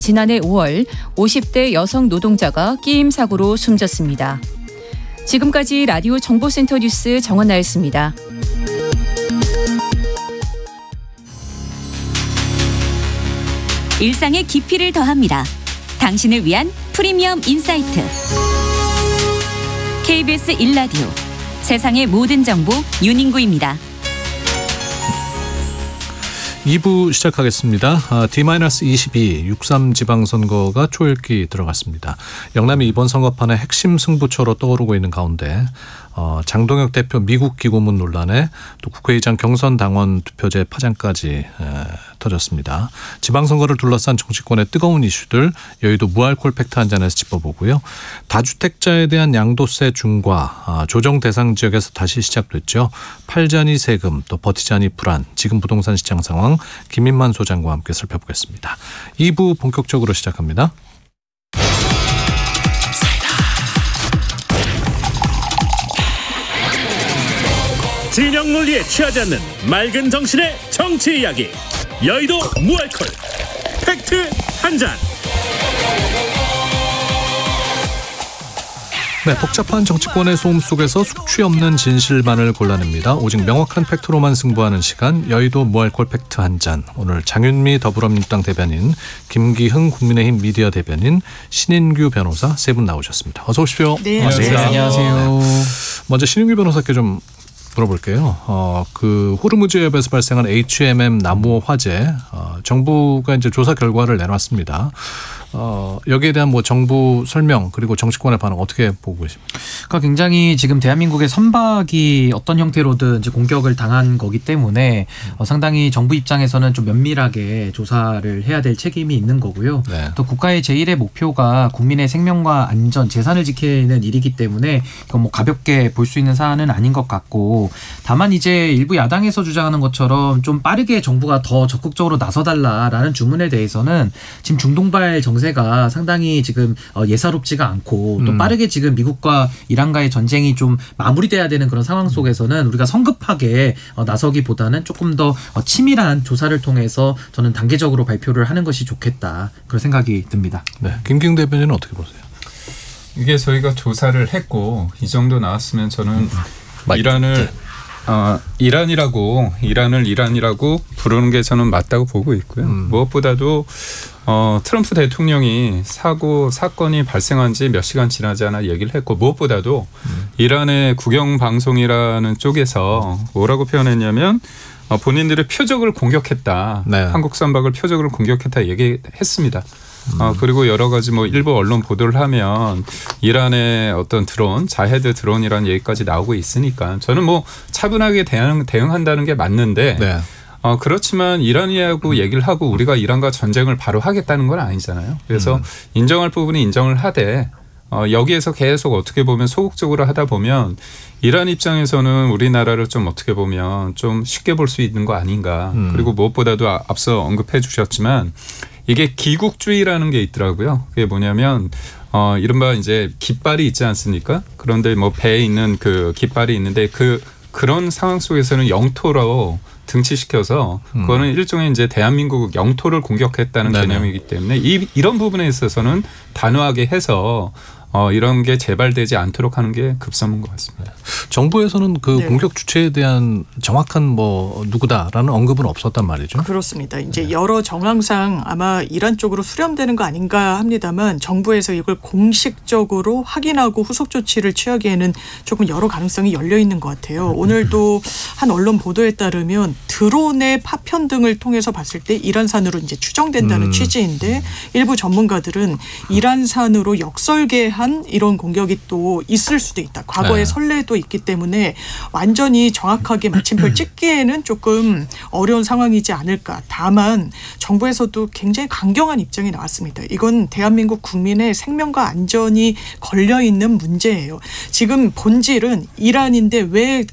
지난해 5월 50대 여성 노동자가 끼임 사고로 숨졌습니다. 지금까지 라디오 정보센터 뉴스 정원나였습니다. 일상의 깊이를 더합니다. 당신을 위한 프리미엄 인사이트. KBS 1라디오 세상의 모든 정보 윤인구입니다. 2부 시작하겠습니다. D-22 6.3 지방선거가 초읽기 들어갔습니다. 영남이 이번 선거판의 핵심 승부처로 떠오르고 있는 가운데 장동혁 대표 미국 기고문 논란에 또 국회의장 경선 당원 투표제 파장까지 터졌습니다. 지방선거를 둘러싼 정치권의 뜨거운 이슈들 여의도 무알콜 팩트 한 잔에서 짚어보고요. 다주택자에 대한 양도세 중과 조정 대상 지역에서 다시 시작됐죠. 팔자니 세금 또 버티자니 불안 지금 부동산 시장 상황 김인만 소장과 함께 살펴보겠습니다. 2부 본격적으로 시작합니다. 진영 논리에 취하지 않는 맑은 정신의 정치 이야기 여의도 무알콜 팩트 한잔. 네, 복잡한 정치권의 소음 속에서 숙취 없는 진실만을 골라냅니다. 오직 명확한 팩트로만 승부하는 시간 여의도 무알콜 팩트 한잔. 오늘 장윤미 더불어민주당 대변인, 김기흥 국민의힘 미디어 대변인, 신인규 변호사 세 분 나오셨습니다. 어서 오십시오. 네, 안녕하세요. 먼저 신인규 변호사께 좀 물어볼게요. 그 호르무즈해협에서 발생한 HMM 나무호 화재, 정부가 이제 조사 결과를 내놨습니다. 여기에 대한 뭐 정부 설명 그리고 정치권의 반응 어떻게 보고 계십니까? 그러니까 굉장히 지금 대한민국의 선박이 어떤 형태로든 이제 공격을 당한 거기 때문에 상당히 정부 입장에서는 좀 면밀하게 조사를 해야 될 책임이 있는 거고요. 네. 또 국가의 제1의 목표가 국민의 생명과 안전, 재산을 지키는 일이기 때문에 이건 뭐 가볍게 볼 수 있는 사안은 아닌 것 같고, 다만 이제 일부 야당에서 주장하는 것처럼 좀 빠르게 정부가 더 적극적으로 나서달라라는 주문에 대해서는 지금 중동발 정세가 상당히 지금 예사롭지가 않고 또 빠르게 지금 미국과 이란과의 전쟁이 좀 마무리돼야 되는 그런 상황 속에서는 우리가 성급하게 나서기보다는 조금 더 치밀한 조사를 통해서 저는 단계적으로 발표를 하는 것이 좋겠다, 그런 생각이 듭니다. 네, 김기흥 대변인은 어떻게 보세요? 이게 저희가 조사를 했고 이 정도 나왔으면 저는 이란이라고 부르는 게 저는 맞다고 보고 있고요. 무엇보다도 트럼프 대통령이 사건이 발생한 지 몇 시간 지나지 않아 얘기를 했고, 무엇보다도 이란의 국영방송이라는 쪽에서 뭐라고 표현했냐면 본인들의 표적을 공격했다. 네. 한국 선박을 표적으로 공격했다 얘기했습니다. 그리고 여러 가지 뭐 일부 언론 보도를 하면 이란의 어떤 드론, 자헤드 드론이라는 얘기까지 나오고 있으니까 저는 뭐 차분하게 대응한다는 게 맞는데 네. 그렇지만 이란이하고 얘기를 하고 우리가 이란과 전쟁을 바로 하겠다는 건 아니잖아요. 그래서 인정할 부분은 인정을 하되 여기에서 계속 어떻게 보면 소극적으로 하다 보면 이란 입장에서는 우리나라를 좀 어떻게 보면 좀 쉽게 볼 수 있는 거 아닌가. 그리고 무엇보다도 앞서 언급해 주셨지만 이게 기국주의라는 게 있더라고요. 그게 뭐냐면 이른바 이제 깃발이 있지 않습니까? 그런데 뭐 배에 있는 그 깃발이 있는데 그런 상황 속에서는 영토로 등치시켜서 그거는 일종의 이제 대한민국 영토를 공격했다는 네네. 개념이기 때문에 이런 부분에 있어서는 단호하게 해서 이런 게 재발되지 않도록 하는 게 급선무인 것 같습니다. 정부에서는 그 네. 공격 주체에 대한 정확한 뭐 누구다라는 언급은 없었단 말이죠. 그렇습니다. 이제 여러 정황상 아마 이란 쪽으로 수렴되는 거 아닌가 합니다만 정부에서 이걸 공식적으로 확인하고 후속 조치를 취하기에는 조금 여러 가능성이 열려 있는 것 같아요. 오늘도 한 언론 보도에 따르면 드론의 파편 등을 통해서 봤을 때 이란산으로 이제 추정된다는 취지인데, 일부 전문가들은 이란산으로 역설계한 이런 공격이 또 있을 수도 있다. 과거의 선례도 있기 때문에 완전히 정확하게 마침표를 찍기에는 조금 어려운 상황이지 않을까. 다만 정부에서도 굉장히 강경한 입장이 나왔습니다. 이건 대한민국 국민의 생명과 안전이 걸려있는 문제예요. 지금 본질은 이란인데 왜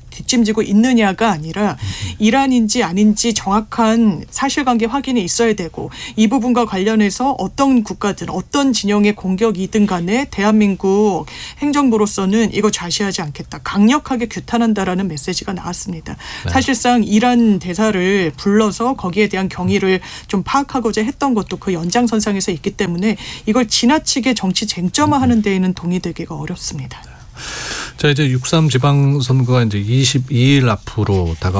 뒷짐지고 있느냐가 아니라 이란인지 아닌지 정확한 사실관계 확인이 있어야 되고 이 부분과 관련해서 어떤 국가든 어떤 진영의 공격이든 간에 대한민국 행정부로서는 이거 좌시하지 않겠다. 강력하게 규탄한다라는 메시지가 나왔습니다. 네. 사실상 이란 대사를 불러서 거기에 대한 경위를 좀 파악하고자 했던 것도 그 연장선상에서 있기 때문에 이걸 지나치게 정치 쟁점화하는 데에는 동의되기가 어렵습니다. 자, 이제 6.3 지방선거가 이제 22일 앞으로 다가